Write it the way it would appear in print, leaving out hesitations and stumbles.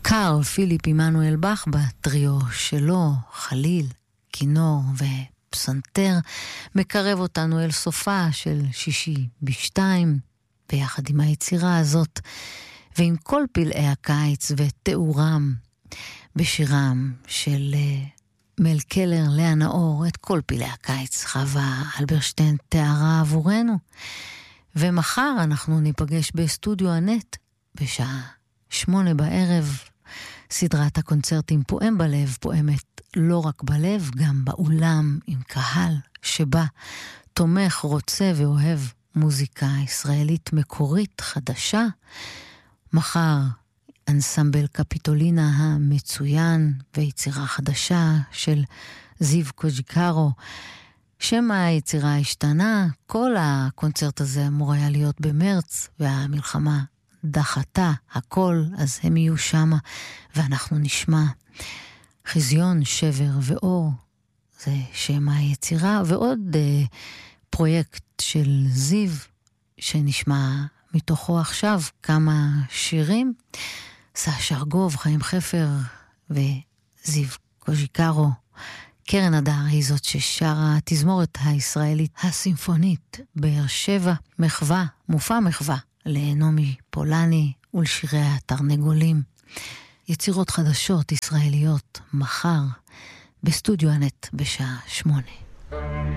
קארל פיליפ עמנואל באך בטריו שלו, חליל, כינור ופסנתר, מקרב אותנו אל סופה של שישי בשתיים, ביחד עם היצירה הזאת, ועם כל פלאי הקיץ ותיאורם בשירם של מל קלר, לאה נאור, את כל פלאי הקיץ חווה אלברשטיין תיארה עבורנו. ומחר אנחנו ניפגש בסטודיו הנט בשעה 8 בערב. סדרת הקונצרטים פועם בלב פועמת לא רק בלב, גם באולם עם קהל שבא תומך, רוצה ואוהב מוזיקה ישראלית מקורית חדשה. מחר אנסמבל קפיטולינה המצוין ויצירה חדשה של זיו קוז'יקרו. שם היצירה השתנה, כל הקונצרט הזה אמור היה להיות במרץ והמלחמה דחתה הכל, אז הם יהיו שמה ואנחנו נשמע חזיון, שבר ואור, זה שם היצירה, ועוד פרויקט של זיו שנשמע מתוכו עכשיו כמה שירים, סשה ארגוב, חיים חפר וזיו קוז'יקרו. קרן הדר היא זאת ששרה התזמורת הישראלית הסימפונית באר שבע, מחווה, מופע מחווה לנעמי פולני ולשירי התרנגולים. יצירות חדשות ישראליות מחר בסטודיו הנט בשעה 8.